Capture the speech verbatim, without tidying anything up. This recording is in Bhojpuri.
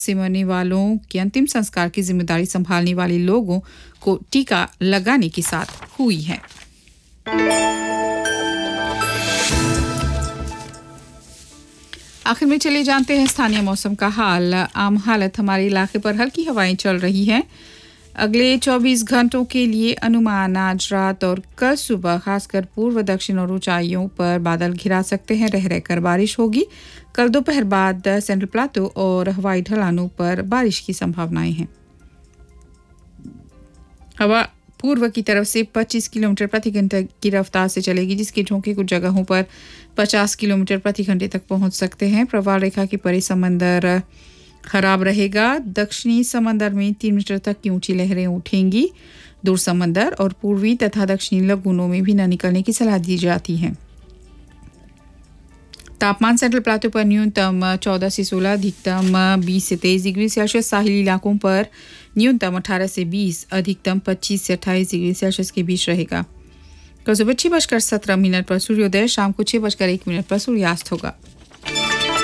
से मरने वालों के अंतिम संस्कार की जिम्मेदारी संभालने वाले लोगों को टीका लगाने के साथ हुई है। आखिर में चले जानते हैं स्थानीय मौसम का हाल। आम हालत हमारे इलाके पर हल्की हवाएं चल रही हैं। अगले चौबीस घंटों के लिए अनुमान आज रात और कल सुबह खासकर पूर्व दक्षिण और ऊंचाइयों पर बादल घिरा सकते हैं, रह रहकर बारिश होगी। कल दोपहर बाद सेंट्रल प्लाटो और हवाई ढलानों पर बारिश की संभावनाएं हैं। हवा पूर्व की तरफ से पच्चीस किलोमीटर प्रति घंटे की रफ्तार से चलेगी, जिसके झोंके कुछ जगहों पर पचास किलोमीटर प्रति घंटे तक पहुंच सकते हैं। प्रवाल रेखा के परे समंदर खराब रहेगा। दक्षिणी समंदर में तीन मीटर तक की ऊंची लहरें उठेंगी। दूर समंदर और पूर्वी तथा दक्षिणी लगूनों में भी न निकलने की सलाह दी जाती है। तापमान सेंट्रल प्लाटो पर न्यूनतम चौदह से सोलह, अधिकतम बीस से तेईस डिग्री सेल्सियस। साहिली इलाकों पर न्यूनतम अठारह से बीस, अधिकतम पच्चीस से अट्ठाईस डिग्री सेल्सियस के बीच रहेगा। कल सुबह छह बजकर सत्रह मिनट पर सूर्योदय, शाम को छह बजकर एक मिनट पर सूर्यास्त होगा।